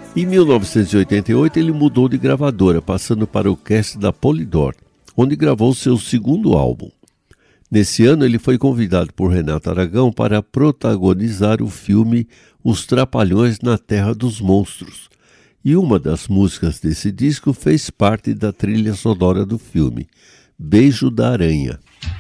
Em 1988 ele mudou de gravadora, passando para o cast da Polydor, onde gravou seu segundo álbum. Nesse ano ele foi convidado por Renato Aragão para protagonizar o filme Os Trapalhões na Terra dos Monstros, e uma das músicas desse disco fez parte da trilha sonora do filme, Beijo da Aranha.